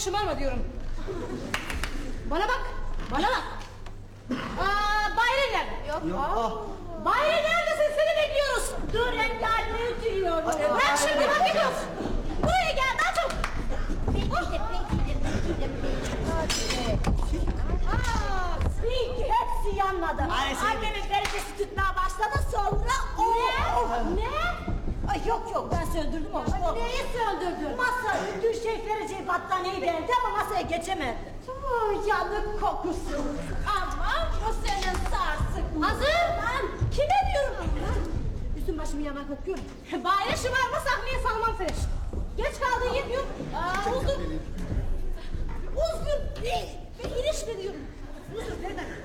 şımarma diyorum. Bana bak. Bayram nerede? Yok. Bayram neredesin? Seni bekliyoruz. Dur engelli diyorum. Bırak şimdi bak gidiyoruz. Buraya gel daha çabuk. Peki hepsi yanmadı. Annemin derecesi tutmaya başladı sonra o. Ne? Ay yok ben söndürdüm onu. Neyi söndürdün? Masa bütün şeklerici battaniyeyi beğendi ama masaya geçemedi. Yanık kokusu. Aman bu senin sarsık. Hazır. Kime diyorum? Üstüm başımı yaman kokuyor. Bari şımarma sahneye salmam seni. Geç kaldın yemiyorum. Uzun. Ben ilişme diyorum. Uzun Feride.